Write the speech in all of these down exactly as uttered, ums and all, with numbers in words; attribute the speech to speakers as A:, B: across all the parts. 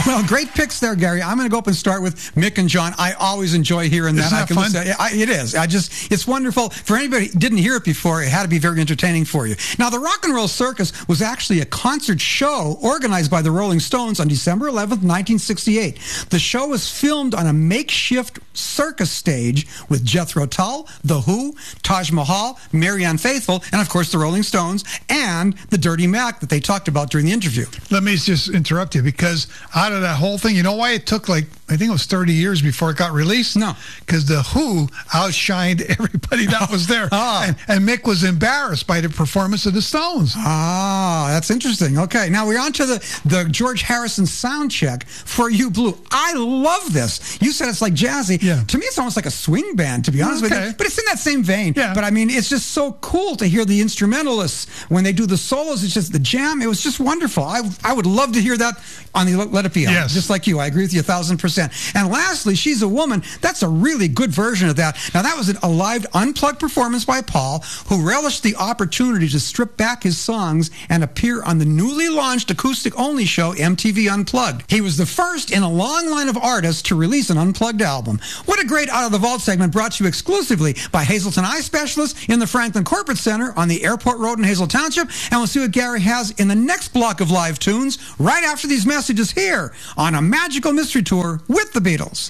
A: Well, great picks there, Gary. I'm going to go up and start with Mick and John. I always enjoy hearing that.
B: Isn't that
A: I can
B: fun?
A: listen, I, it is. I just, it's wonderful. For anybody who didn't hear it before, it had to be very entertaining for you. Now, the Rock and Roll Circus was actually a concert show organized by the Rolling Stones on December eleventh, nineteen sixty-eight. The show was filmed on a makeshift circus stage with Jethro Tull, The Who, Taj Mahal, Marianne Faithfull, and of course the Rolling Stones, and the Dirty Mac that they talked about during the interview.
B: Let me just interrupt you, because out of that whole thing, you know why it took like, I think it was thirty years before it got released?
A: No.
B: Because The Who outshined everybody that was there.
A: Ah.
B: and, and Mick was embarrassed by the performance of the Stones.
A: Ah, that's interesting. Okay, now we're on to the, the George Harrison sound check for You Blue. I love this. You said it's like jazzy.
B: Yeah.
A: To me, it's almost like a swing band, to be honest with
B: Okay.
A: you. But it's in that same vein.
B: Yeah.
A: But I mean, it's just so cool to hear the instrumentalists when they do the solos. It's just the jam. It was just wonderful. I, I would love to hear that on the Let It Be album.
B: Yes.
A: Just like you. I agree with you a thousand percent. And lastly, She's a Woman. That's a really good version of that. Now, that was a live unplugged performance by Paul, who relished the opportunity to strip back his songs and appear on the newly launched acoustic-only show M T V Unplugged. He was the first in a long line of artists to release an unplugged album. What a great Out of the Vault segment brought to you exclusively by Hazelton Eye Specialists in the Franklin Corporate Center on the Airport Road in Hazel Township. And we'll see what Gary has in the next block of live tunes right after these messages here on A Magical Mystery Tour with the Beatles.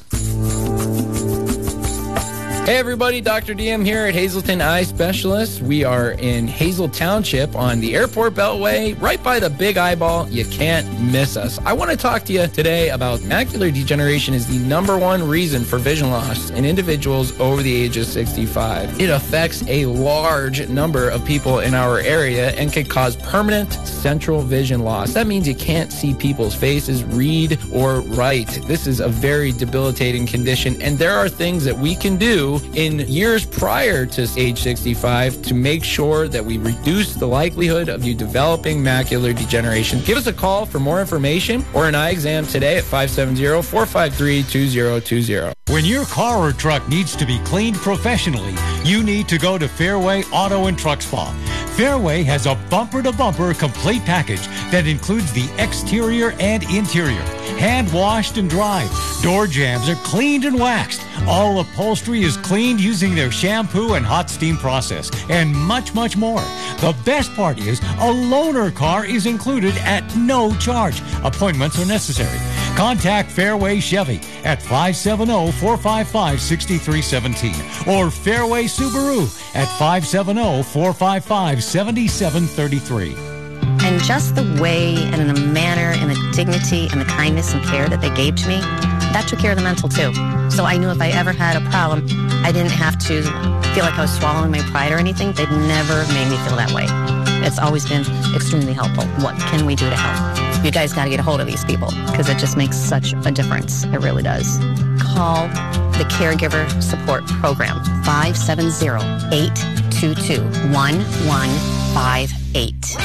C: Hey everybody, Doctor D M here at Hazelton Eye Specialists. We are in Hazel Township on the Airport Beltway, right by the Big Eyeball. You can't miss us. I want to talk to you today about macular degeneration is the number one reason for vision loss in individuals over the age of sixty-five. It affects a large number of people in our area and can cause permanent central vision loss. That means you can't see people's faces, read, or write. This is a very debilitating condition, and there are things that we can do in years prior to age sixty-five to make sure that we reduce the likelihood of you developing macular degeneration. Give us a call for more information or an eye exam today at five seven zero, four five three, two zero two zero.
D: When your car or truck needs to be cleaned professionally, you need to go to Fairway Auto and Truck Spa. Fairway has a bumper-to-bumper complete package that includes the exterior and interior, hand-washed and dried. Door jambs are cleaned and waxed. All upholstery is cleaned using their shampoo and hot steam process, and much, much more. The best part is a loaner car is included at no charge. Appointments are necessary. Contact Fairway Chevy at five seven zero, four five five, six three one seven or Fairway Subaru at five seven zero, four five five, seven seven three three.
E: And just the way and in the manner and the dignity and the kindness and care that they gave to me, that took care of the mental too. So I knew if I ever had a problem, I didn't have to feel like I was swallowing my pride or anything. They've never made me feel that way. It's always been extremely helpful. What can we do to help? You guys got to get a hold of these people because it just makes such a difference. It really does. Call the Caregiver Support Program, five seven zero, eight two two, one one five eight.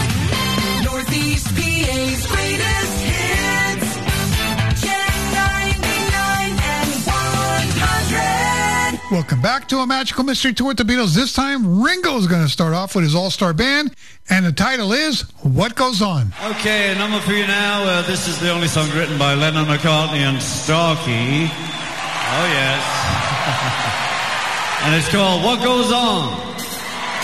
F: Northeast P A's greatest hits. Check ninety-nine and one hundred.
B: Welcome back to A Magical Mystery Tour with the Beatles. This time, Ringo's going to start off with his all-star band, and the title is What Goes On.
G: Okay, a number for you now. Uh, this is the only song written by Lennon, McCartney, and Starkey. Oh, yes. And it's called What Goes On.